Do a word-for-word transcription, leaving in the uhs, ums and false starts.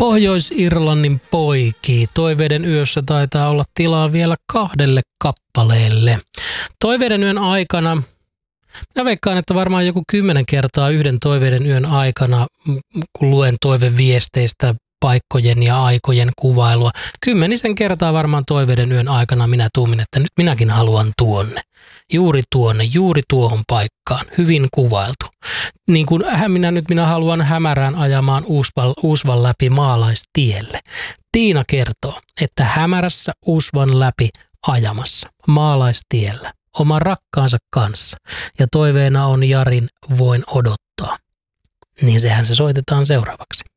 Pohjois-Irlannin poikii. Toiveiden yössä taitaa olla tilaa vielä kahdelle kappaleelle. Toiveiden yön aikana, minä veikkaan, että varmaan joku kymmenen kertaa yhden toiveiden yön aikana, kun luen toiveviesteistä paikkojen ja aikojen kuvailua, kymmenisen kertaa varmaan toiveiden yön aikana minä tuumin, että nyt minäkin haluan tuonne. Juuri tuonne, juuri tuohon paikkaan. Hyvin kuvailtu. Niin kuin minä nyt minä haluan hämärään ajamaan Uusval, Uusvan läpi maalaistielle. Tiina kertoo, että hämärässä Uusvan läpi ajamassa maalaistiellä oman rakkaansa kanssa. Ja toiveena on Jarin Voin odottaa. Niin sehän se soitetaan seuraavaksi.